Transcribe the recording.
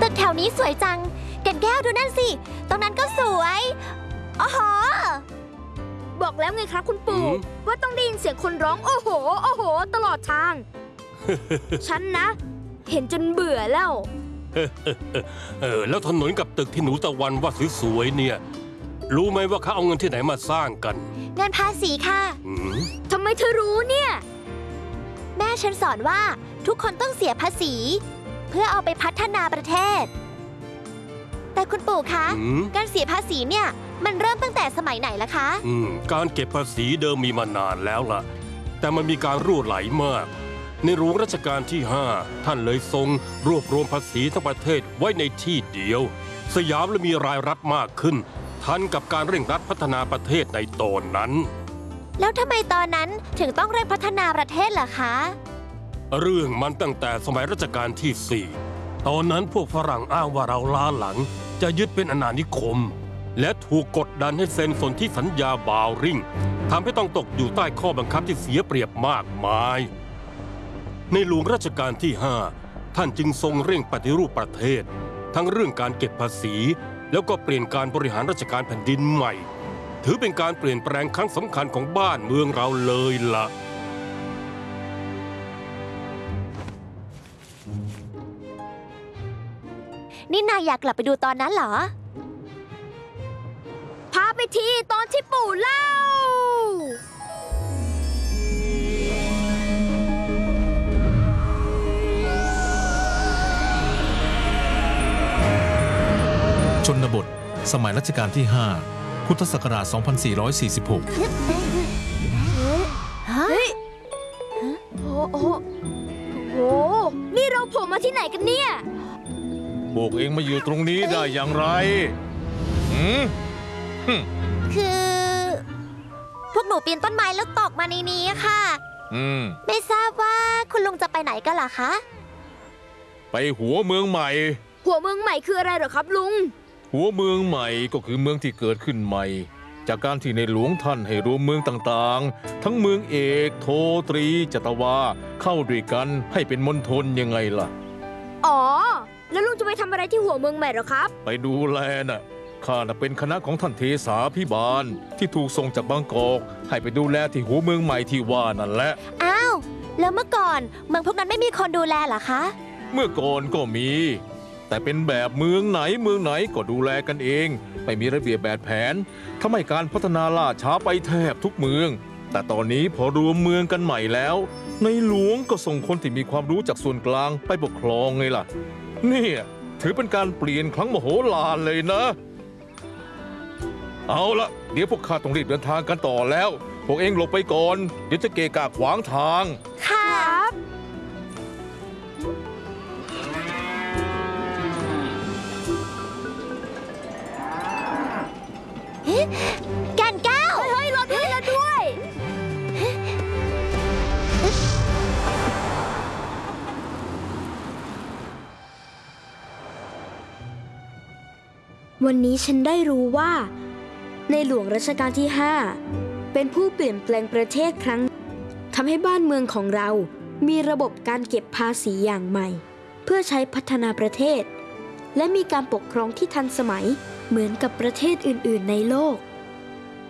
ตึกแถวนี้สวยจังแก่นแก้วดูนั่นสิตรงนั้นก็สวยโอ้โหบอกแล้วไงครับคุณปู่ว่าต้องได้ยินเสียงคนร้องโอ้โหโอ้โหตลอดทาง ฉันนะเห็นจนเบื่อแล้วแล้วถนนกับตึกที่หนูตะวันว่าสวยๆเนี่ยรู้ไหมว่าเขาเอาเงินที่ไหนมาสร้างกันเงินภาษีค่ะทำไมเธอรู้เนี่ยแม่ฉันสอนว่าทุกคนต้องเสียภาษีเพื่อเอาไปพัฒนาประเทศแต่คุณปู่คะการเสียภาษีเนี่ยมันเริ่มตั้งแต่สมัยไหนล่ะคะการเก็บภาษีเดิมมีมานานแล้วล่ะแต่มันมีการรั่วไหลมากในหลวงรัชกาลที่ 5ท่านเลยทรงรวบรวมภาษีทั้งประเทศไว้ในที่เดียวสยามเลยมีรายรัฐมากขึ้นทันกับการเร่งรัดพัฒนาประเทศในตอนนั้นแล้วทำไมตอนนั้นถึงต้องเร่งพัฒนาประเทศล่ะคะเรื่องมันตั้งแต่สมัยรัชกาลที่ 4ตอนนั้นพวกฝรั่งอ้างว่าเราล้าหลังจะยึดเป็นอาณานิคมและถูกกดดันให้เซ็นสนธิสัญญาบาวริ่งทำให้ต้องตกอยู่ใต้ข้อบังคับที่เสียเปรียบมากมายในหลวงรัชกาลที่ 5ท่านจึงทรงเร่งปฏิรูปประเทศทั้งเรื่องการเก็บภาษีแล้วก็เปลี่ยนการบริหารราชการแผ่นดินใหม่ถือเป็นการเปลี่ยนแปลงครั้งสำคัญของบ้านเมืองเราเลยล่ะนี่นายอยากกลับไปดูตอนนั้นเหรอพาไปทีตอนที่ปู่เล่าชนบทสมัยรัชกาลที่ 5พุทธศักราช 2446 เฮ้ยโหนี่เราโผล่มาที่ไหนกันเนี่ยพวกเองมาอยู่ตรงนี้ได้อย่างไรคือพวกหนูปีนต้นไม้แล้วตกมาในนี้ค่ะไม่ทราบว่าคุณลุงจะไปไหนกันล่ะคะไปหัวเมืองใหม่หัวเมืองใหม่คืออะไรเหรอครับลุงหัวเมืองใหม่ก็คือเมืองที่เกิดขึ้นใหม่จากการที่ในหลวงท่านให้รวมเมืองต่างๆทั้งเมืองเอกโทตรีจัตวาเข้าด้วยกันให้เป็นมณฑลยังไงล่ะอ๋อแล้วลุงจะไปทำอะไรที่หัวเมืองใหม่หรอครับไปดูแลน่ะข้าน่ะเป็นคณะของท่านเทสาพิบาลที่ถูกส่งจากบางกอกให้ไปดูแลที่หัวเมืองใหม่ที่ว่านั่นแหละอ้าวแล้วเมื่อก่อนเมืองพวกนั้นไม่มีคนดูแลเหรอคะเมื่อก่อนก็มีแต่เป็นแบบเมืองไหนก็ดูแลกันเองไม่มีระเบียบแบบแผนทำให้การพัฒนาล่าช้าไปแทบทุกเมืองแต่ตอนนี้พอรวมเมืองกันใหม่แล้วในหลวงก็ส่งคนที่มีความรู้จากส่วนกลางไปปกครองไงล่ะนี่ถือเป็นการเปลี่ยนครั้งมโหฬารเลยนะเอาละเดี๋ยวพวกข้าต้องรีบเดินทางกันต่อแล้วพวกเองหลบไปก่อนเดี๋ยวจะเกะกะขวางทางครับแก่นแก้วเฮ้ยรถให้เราด้วยวันนี้ฉันได้รู้ว่าในหลวงรัชกาลที่ 5เป็นผู้เปลี่ยนแปลงประเทศครั้งทำให้บ้านเมืองของเรามีระบบการเก็บภาษีอย่างใหม่เพื่อใช้พัฒนาประเทศและมีการปกครองที่ทันสมัยเหมือนกับประเทศอื่นๆในโลก